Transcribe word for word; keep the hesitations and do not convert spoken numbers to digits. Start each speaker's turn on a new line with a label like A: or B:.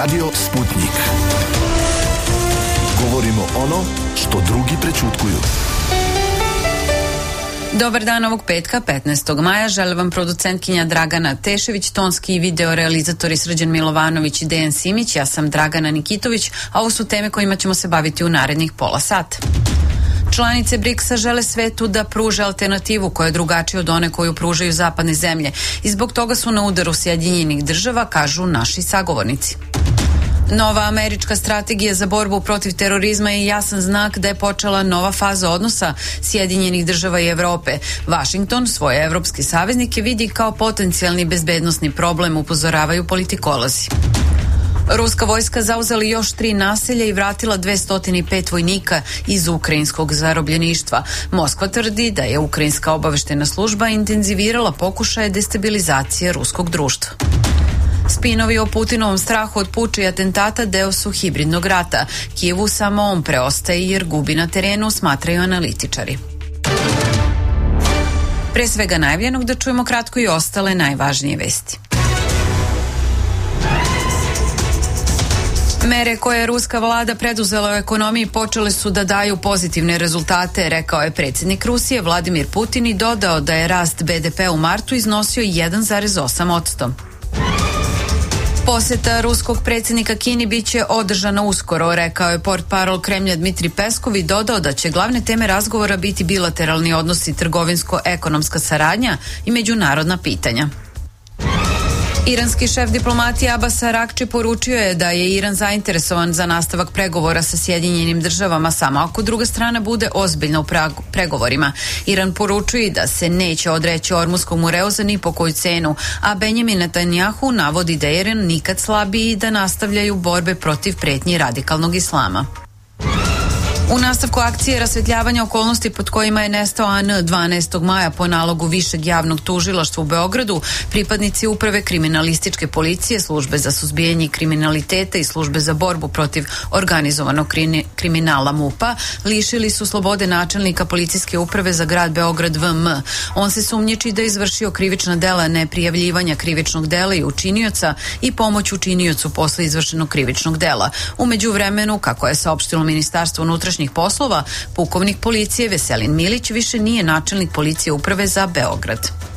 A: Radio Sputnik. Govorimo ono što drugi prećutkuju.
B: Dobar dan ovog petka, petnaestog maja. Žele vam producentkinja Dragana Tešević, tonski i video realizatori Srđan Milovanović i Dejan Simić. Ja sam Dragana Nikitović, a ovo su teme kojima ćemo se baviti u narednih pola sata. Članice briksa žele svetu da pruže alternativu koja je drugačija od one koju pružaju zapadne zemlje i zbog toga su na udaru Sjedinjenih država, kažu naši sagovornici. Nova američka strategija za borbu protiv terorizma je jasan znak da je počela nova faza odnosa Sjedinjenih država i Evrope. Vašington svoje evropske saveznike vidi kao potencijalni bezbednosni problem, upozoravaju politikolozi. Ruska vojska zauzela još tri naselja i vratila dvesta pet vojnika iz ukrajinskog zarobljeništva. Moskva tvrdi da je ukrajinska obaveštena služba intenzivirala pokušaje destabilizacije ruskog društva. Spinovi o Putinovom strahu od puča i atentata deo su hibridnog rata. Kijevu samo on preostaje jer gubi na terenu, smatraju analitičari. Pre svega najavljenog da čujemo kratko i ostale najvažnije vesti. Mere koje je ruska vlada preduzela u ekonomiji počele su da daju pozitivne rezultate, rekao je predsjednik Rusije Vladimir Putin i dodao da je rast be de pe u martu iznosio jedan zarez osam posto. Poseta ruskog predsjednika Kini biće održana uskoro, rekao je portparol Kremlja Dmitri Peskov i dodao da će glavne teme razgovora biti bilateralni odnosi, trgovinsko-ekonomska saradnja i međunarodna pitanja. Iranski šef diplomatije Abbas Arakči poručio je da je Iran zainteresovan za nastavak pregovora sa Sjedinjenim državama samo ako druga strana bude ozbiljna u pregovorima. Iran poručuje da se neće odreći Ormuskom Mureuza ni po koju cenu, a Benjamin Netanjahu navodi da je Iran nikad slabiji i da nastavljaju borbe protiv pretnji radikalnog islama. U nastavku akcije rasvetljavanja okolnosti pod kojima je nestao A N dvanaestog maja po nalogu Višeg javnog tužilaštva u Beogradu, pripadnici Uprave kriminalističke policije, Službe za suzbijanje kriminaliteta i Službe za borbu protiv organizovanog kriminala MUP-a lišili su slobode načelnika policijske uprave za grad Beograd V M. On se sumnjiči da je izvršio krivična dela neprijavljivanja krivičnog dela i učinioca i pomoć učiniocu posle izvršenog krivičnog dela. U međuvremenu, kako je saopštilo Ministarstvo unutrašnjih poslova, pukovnik policije Veselin Milić više nije načelnik policije Uprave za Beograd.